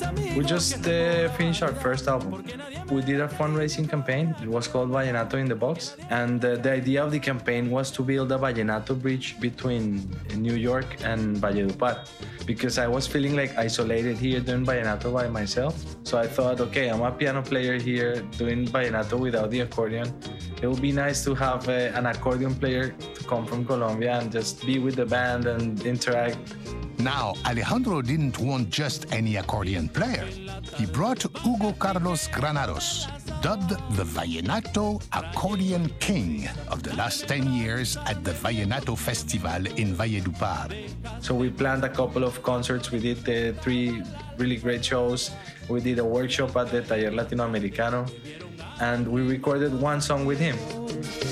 We just finished our first album. We did a fundraising campaign. It was called Vallenato in the Box. And the idea of the campaign was to build a Vallenato bridge between New York and Valledupar. Because I was feeling like isolated here doing Vallenato by myself. So I thought, okay, I'm a piano player here doing Vallenato without the accordion. It would be nice to have an accordion player to come from Colombia and just be with the band and interact. Now, Alejandro didn't want just any accordion player. He brought Hugo Carlos Granados, dubbed the Vallenato Accordion King of the last 10 years at the Vallenato Festival in Valledupar. So we planned a couple of concerts. We did 3 really great shows. We did a workshop at the Taller Latinoamericano, and we recorded one song with him.